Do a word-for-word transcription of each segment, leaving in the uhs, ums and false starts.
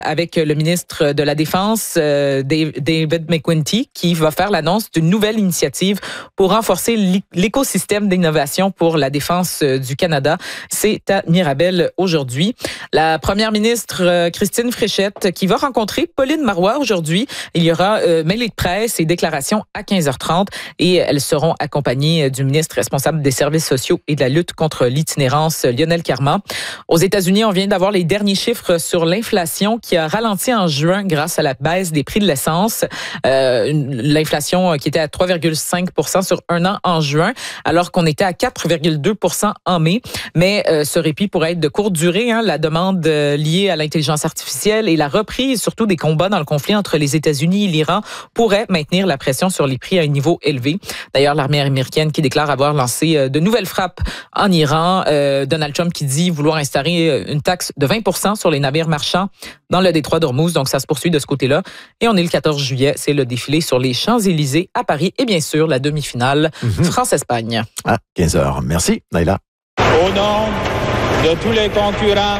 avec le ministre de la Défense, euh, David McQuinty, qui va faire l'annonce d'une nouvelle initiative pour renforcer l'écosystème d'innovation pour la défense du Canada. C'est à Mirabel aujourd'hui. La première ministre euh, Christine Fréchette qui va rencontrer Pauline Marois aujourd'hui. Il y aura euh, mêlée de presse et déclarations à quinze heures trente et elles seront accompagnées du ministre responsable des services sociaux et de la lutte contre l'itinérance, Lionel Carman. Aux États-Unis, on vient d'avoir les derniers chiffres sur l'inflation qui a ralenti en juin grâce à la baisse des prix de l'essence. Euh, l'inflation qui était à trois virgule cinq pour cent sur un an en juin, alors qu'on était à quatre virgule deux pour cent en mai. Mais euh, ce répit pourrait être de courte durée. Hein. La demande euh, liée à l'intelligence artificielle et la reprise, surtout des combats dans le conflit entre les États-Unis et l'Iran, pourrait maintenir la pression sur les prix à un niveau élevé. D'ailleurs, l'armée américaine qui déclare avoir lancé euh, de nouvelles frappes en Iran. Euh, Donald Trump qui dit vouloir instaurer une taxe de vingt pour cent sur les navires marchands dans le détroit d'Ormuz. Donc, ça se poursuit de ce côté-là. Et on est le quatorze juillet. C'est le défilé sur les Champs-Élysées à Paris. Et bien sûr, la demi-finale mm-hmm. France-Espagne. À quinze heures. Merci, Naila. Au nom de tous les concurrents,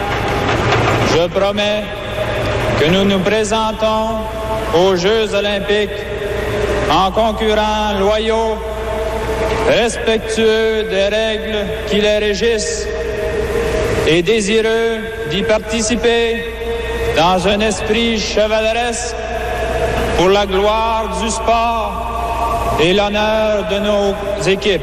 je promets que nous nous présentons aux Jeux olympiques en concurrents loyaux, respectueux des règles qui les régissent et désireux d'y participer dans un esprit chevaleresque pour la gloire du sport et l'honneur de nos équipes.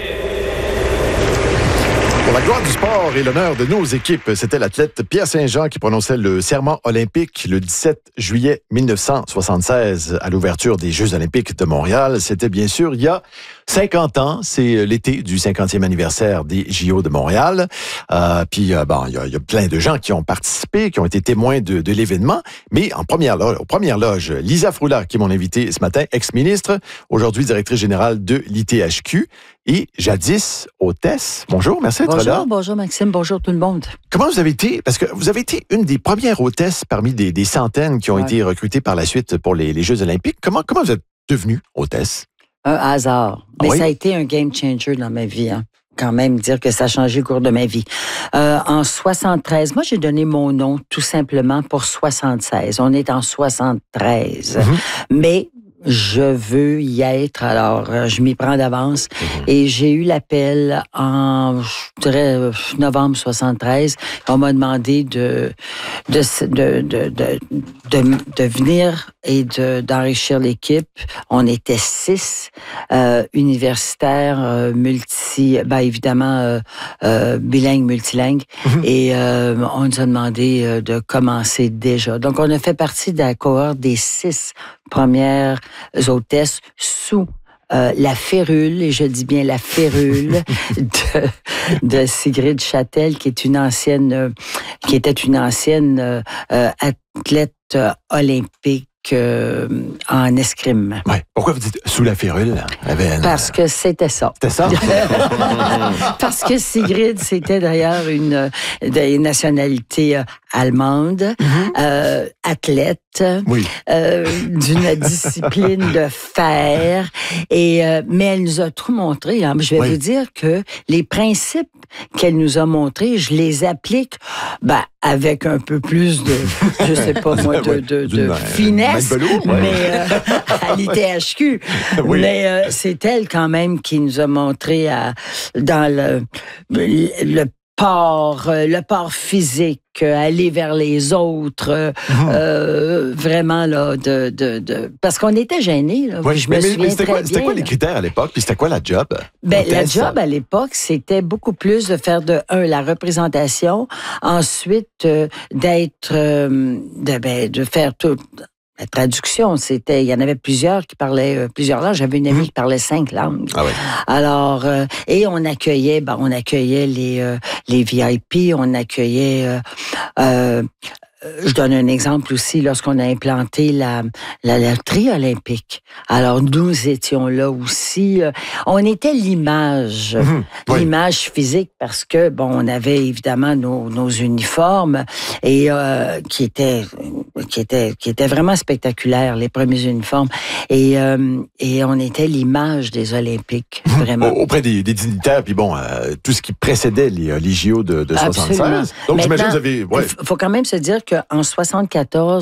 Pour la gloire du sport et l'honneur de nos équipes, c'était l'athlète Pierre Saint-Jean qui prononçait le serment olympique le dix-sept juillet mille neuf cent soixante-seize à l'ouverture des Jeux olympiques de Montréal. C'était bien sûr il y a cinquante ans, c'est l'été du cinquantième anniversaire des J O de Montréal. Euh, puis, euh, bon, il y, a, il y a plein de gens qui ont participé, qui ont été témoins de, de l'événement. Mais en première loge, aux premières loges, Lisa Froula, qui est mon invitée ce matin, ex-ministre, aujourd'hui directrice générale de l'I T H Q et jadis hôtesse. Bonjour, merci d'être là. Bonjour, bonjour Maxime, bonjour tout le monde. Comment vous avez été, parce que vous avez été une des premières hôtesses parmi des, des centaines qui ont ouais. été recrutées par la suite pour les, les Jeux olympiques. Comment, comment vous êtes devenue hôtesse? Un hasard. Mais oui? Ça a été un game changer dans ma vie. Hein. Quand même dire que ça a changé le cours de ma vie. Euh, en soixante-treize, moi j'ai donné mon nom tout simplement pour soixante-seize. On est en soixante-treize. Mm-hmm. Mais je veux y être, alors euh, je m'y prends d'avance. Mmh. Et j'ai eu l'appel en, je dirais, novembre soixante-treize. On m'a demandé de de de de de, de, de venir et de d'enrichir l'équipe. On était six euh, universitaires, euh, multi, ben évidemment euh, euh, bilingues, multilingues. Mmh. Et euh, on nous a demandé euh, de commencer déjà. Donc on a fait partie de la cohorte des six premières hôtesses sous euh, la férule, et je dis bien la férule, de, de Sigrid Châtel, qui est une ancienne, euh, qui était une ancienne euh, athlète euh, olympique euh, en escrime. Ouais. Pourquoi vous dites sous la férule? Une... Parce que c'était ça. C'était ça? Parce que Sigrid, c'était d'ailleurs une, une nationalité euh, allemande, mm-hmm. euh, athlète, oui. euh, d'une discipline de fer. Et, euh, mais elle nous a tout montré. Hein. Je vais oui. vous dire que les principes qu'elle nous a montrés, je les applique ben, avec un peu plus de, je sais pas moi, de, de, de, de finesse, belou, ouais. mais euh, à l'I T H Q. Oui. Mais euh, c'est elle quand même qui nous a montré à, dans le, le, le port, le port physique, aller vers les autres, mmh. euh, vraiment là, de, de, de, parce qu'on était gênés. Là, oui, je mais, me mais, souviens mais c'était très quoi, bien. C'était quoi les critères à l'époque, puis c'était quoi la job? Ben, la job à l'époque, c'était beaucoup plus de faire de un la représentation, ensuite euh, d'être, euh, de, ben, de faire tout. La traduction, c'était, il y en avait plusieurs qui parlaient euh, plusieurs langues. J'avais une amie mmh. qui parlait cinq langues. Ah ouais. Alors, euh, et on accueillait, ben, on accueillait les euh, les V I P, on accueillait. Euh, euh, Je donne un exemple aussi lorsqu'on a implanté la, la loterie olympique. Alors, nous étions là aussi. On était l'image, mmh, oui. l'image physique parce que, bon, on avait évidemment nos, nos uniformes et euh, qui étaient qui étaient, qui étaient vraiment spectaculaires, les premiers uniformes. Et, euh, et on était l'image des Olympiques, vraiment. Auprès des, des dignitaires, puis bon, euh, tout ce qui précédait les, les J O de, de soixante-seize. Absolument. Donc, j'imagine Maintenant, que vous avez... Ouais. Il faut quand même se dire qu'en soixante-quatorze,